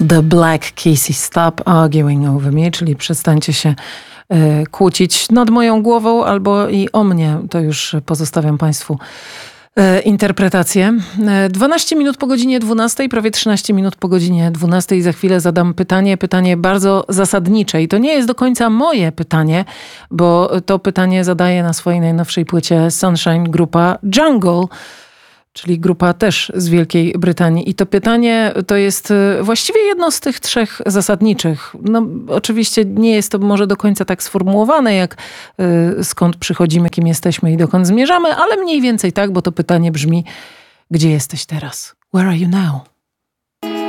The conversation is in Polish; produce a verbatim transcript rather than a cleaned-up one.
The Black Keys, Stop Arguing Over Me, czyli przestańcie się y, kłócić nad moją głową albo i o mnie. To już pozostawiam Państwu y, interpretację. Y, dwanaście minut po godzinie dwunastej, prawie trzynaście minut po godzinie dwunastej. Za chwilę zadam pytanie, pytanie bardzo zasadnicze. I to nie jest do końca moje pytanie, bo to pytanie zadaje na swojej najnowszej płycie Sunshine grupa Jungle, czyli grupa też z Wielkiej Brytanii. I to pytanie to jest właściwie jedno z tych trzech zasadniczych. No, oczywiście nie jest to może do końca tak sformułowane, jak y, skąd przychodzimy, kim jesteśmy i dokąd zmierzamy, ale mniej więcej tak, bo to pytanie brzmi: gdzie jesteś teraz? Where are you now?